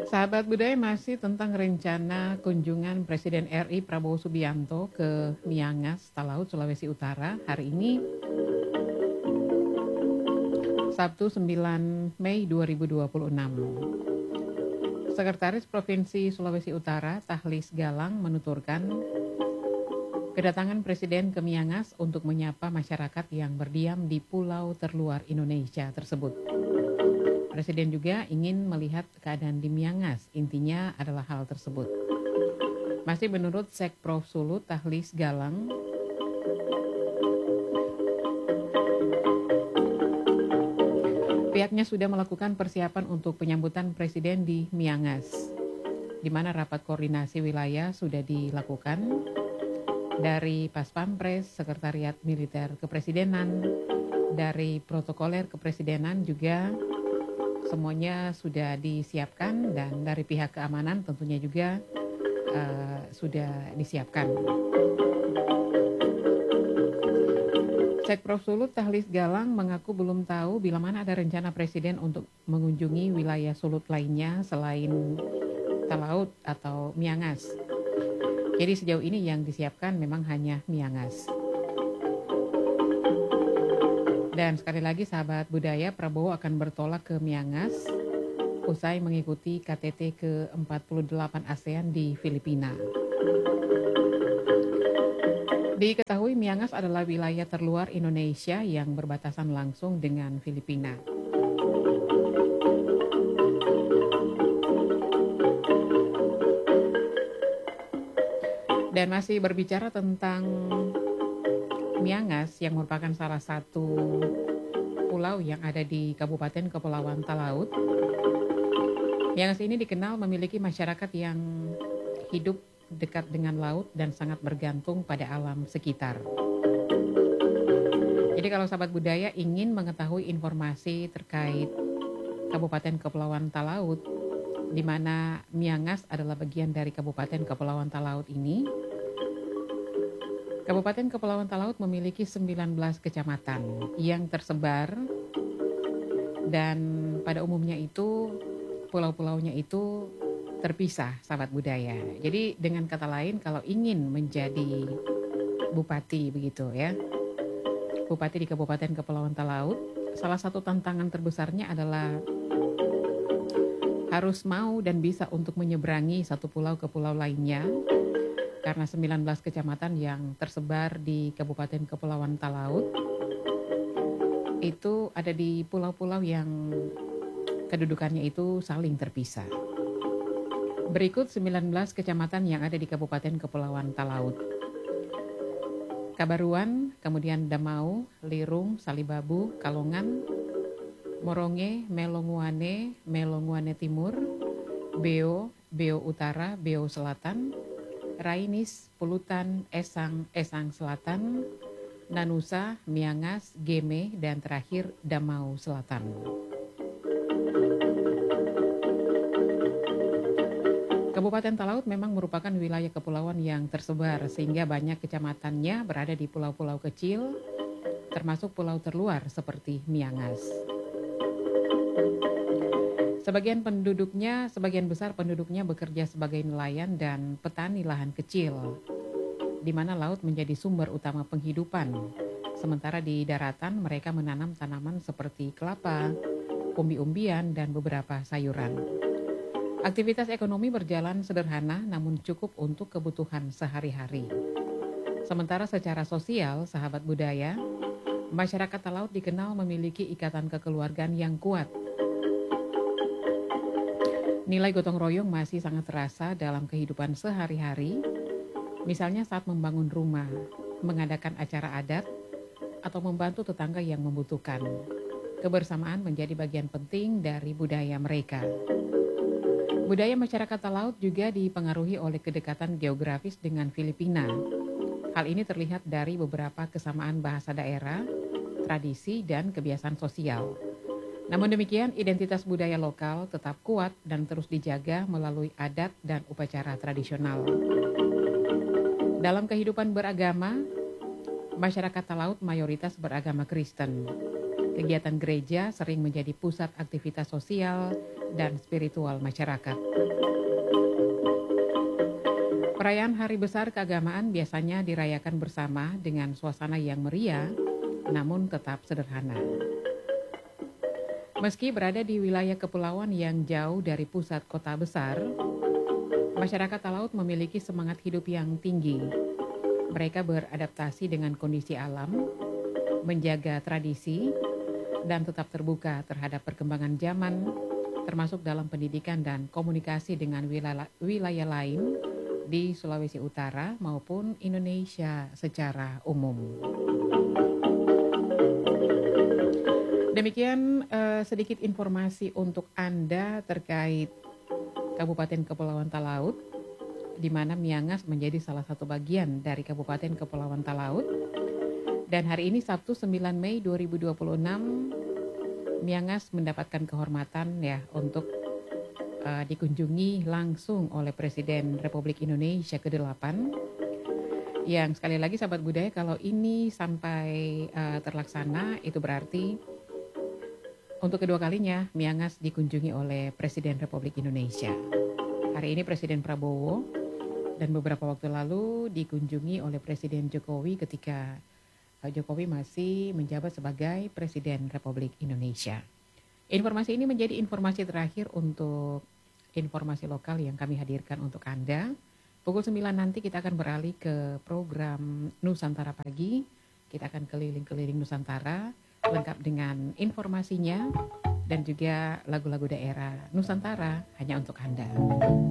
Sahabat budaya masih tentang rencana kunjungan Presiden RI Prabowo Subianto ke Miangas, Talaut, Sulawesi Utara hari ini, Sabtu 9 Mei 2026. Sekretaris Provinsi Sulawesi Utara, Tahlis Galang, menuturkan kedatangan Presiden ke Miangas untuk menyapa masyarakat yang berdiam di pulau terluar Indonesia tersebut. Presiden juga ingin melihat keadaan di Miangas, intinya adalah hal tersebut. Masih menurut Sekprov Sulut, Tahlis Galang, pihaknya sudah melakukan persiapan untuk penyambutan Presiden di Miangas, di mana rapat koordinasi wilayah sudah dilakukan dari Pas Pampres, Sekretariat Militer Kepresidenan, dari Protokoler Kepresidenan juga semuanya sudah disiapkan, dan dari pihak keamanan tentunya juga sudah disiapkan. Sekprov Sulut Tahlis Galang mengaku belum tahu bila mana ada rencana Presiden untuk mengunjungi wilayah Sulut lainnya selain Talaut atau Miangas. Jadi sejauh ini yang disiapkan memang hanya Miangas. Dan sekali lagi sahabat budaya, Prabowo akan bertolak ke Miangas usai mengikuti KTT ke-48 ASEAN di Filipina. Diketahui Miangas adalah wilayah terluar Indonesia yang berbatasan langsung dengan Filipina. Dan masih berbicara tentang Miangas yang merupakan salah satu pulau yang ada di Kabupaten Kepulauan Talaut. Miangas ini dikenal memiliki masyarakat yang hidup dekat dengan laut dan sangat bergantung pada alam sekitar. Jadi kalau sahabat budaya ingin mengetahui informasi terkait Kabupaten Kepulauan Talaut, di mana Miangas adalah bagian dari Kabupaten Kepulauan Talaut ini, Kabupaten Kepulauan Talaut memiliki 19 kecamatan yang tersebar, dan pada umumnya itu pulau-pulaunya itu terpisah, sahabat budaya. Jadi dengan kata lain, kalau ingin menjadi bupati begitu ya, bupati di Kabupaten Kepulauan Talaut, salah satu tantangan terbesarnya adalah harus mau dan bisa untuk menyeberangi satu pulau ke pulau lainnya, karena 19 kecamatan yang tersebar di Kabupaten Kepulauan Talaut itu ada di pulau-pulau yang kedudukannya itu saling terpisah. Berikut 19 kecamatan yang ada di Kabupaten Kepulauan Talaut. Kabaruan, kemudian Damau, Lirung, Salibabu, Kalongan, Moronge, Melonguane, Melonguane Timur, Beo, Beo Utara, Beo Selatan, Rainis, Pulutan, Esang, Esang Selatan, Nanusa, Miangas, Geme, dan terakhir Damau Selatan. Kabupaten Talaut memang merupakan wilayah kepulauan yang tersebar sehingga banyak kecamatannya berada di pulau-pulau kecil, termasuk pulau terluar seperti Miangas. Sebagian besar penduduknya bekerja sebagai nelayan dan petani lahan kecil, di mana laut menjadi sumber utama penghidupan. Sementara di daratan mereka menanam tanaman seperti kelapa, umbi-umbian, dan beberapa sayuran. Aktivitas ekonomi berjalan sederhana namun cukup untuk kebutuhan sehari-hari. Sementara secara sosial, sahabat budaya, masyarakat Talaut dikenal memiliki ikatan kekeluargaan yang kuat. Nilai gotong royong masih sangat terasa dalam kehidupan sehari-hari, misalnya saat membangun rumah, mengadakan acara adat, atau membantu tetangga yang membutuhkan. Kebersamaan menjadi bagian penting dari budaya mereka. Budaya masyarakat Talaut juga dipengaruhi oleh kedekatan geografis dengan Filipina. Hal ini terlihat dari beberapa kesamaan bahasa daerah, tradisi, dan kebiasaan sosial. Namun demikian, identitas budaya lokal tetap kuat dan terus dijaga melalui adat dan upacara tradisional. Dalam kehidupan beragama, masyarakat Talaut mayoritas beragama Kristen. Kegiatan gereja sering menjadi pusat aktivitas sosial dan spiritual masyarakat. Perayaan Hari Besar Keagamaan biasanya dirayakan bersama dengan suasana yang meriah, namun tetap sederhana. Meski berada di wilayah kepulauan yang jauh dari pusat kota besar, masyarakat Talaut memiliki semangat hidup yang tinggi. Mereka beradaptasi dengan kondisi alam, menjaga tradisi, dan tetap terbuka terhadap perkembangan zaman, termasuk dalam pendidikan dan komunikasi dengan wilayah lain di Sulawesi Utara maupun Indonesia secara umum. Demikian sedikit informasi untuk Anda terkait Kabupaten Kepulauan Talaut, di mana Miangas menjadi salah satu bagian dari Kabupaten Kepulauan Talaut. Dan hari ini Sabtu 9 Mei 2026, Miangas mendapatkan kehormatan ya untuk dikunjungi langsung oleh Presiden Republik Indonesia ke-8. Yang sekali lagi sahabat budaya, kalau ini sampai terlaksana, itu berarti untuk kedua kalinya Miangas dikunjungi oleh Presiden Republik Indonesia. Hari ini Presiden Prabowo dan beberapa waktu lalu dikunjungi oleh Presiden Jokowi ketika Jokowi masih menjabat sebagai Presiden Republik Indonesia. Informasi ini menjadi informasi terakhir untuk informasi lokal yang kami hadirkan untuk Anda. Pukul 9 nanti kita akan beralih ke program Nusantara Pagi. Kita akan keliling-keliling Nusantara lengkap dengan informasinya dan juga lagu-lagu daerah Nusantara hanya untuk Anda.